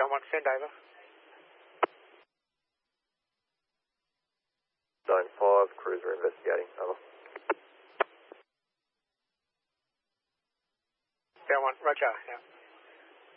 Ground 1, send over. 9-5, cruiser investigating, over. Ground 1, roger, yeah.